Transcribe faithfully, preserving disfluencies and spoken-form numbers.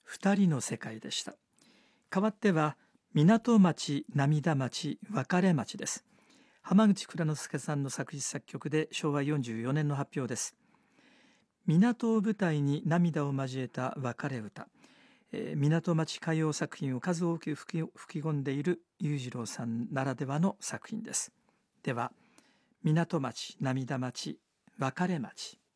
二人の世界でした。代わっては港町、涙町、別れ町です。浜口蔵之介さんの作詞作曲でしょうわよんじゅうよねんの発表です。港を舞台に涙を交えた別れ歌、えー、港町歌謡作品を数多く吹き、吹き込んでいる裕次郎さんならではの作品です。では、港町、涙町、別れ町。